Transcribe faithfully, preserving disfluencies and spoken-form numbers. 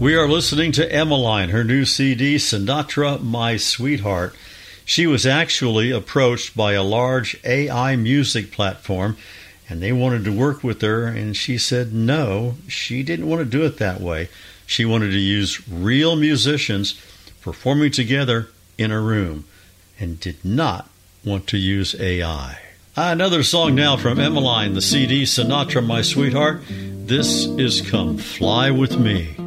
We are listening to Emmeline, her new C D, Sinatra, My Sweetheart. She was actually approached by a large A I music platform, and they wanted to work with her, and she said no, she didn't want to do it that way. She wanted to use real musicians performing together in a room, and did not want to use A I. Another song now from Emmeline, the C D, Sinatra, My Sweetheart. This is Come Fly With Me.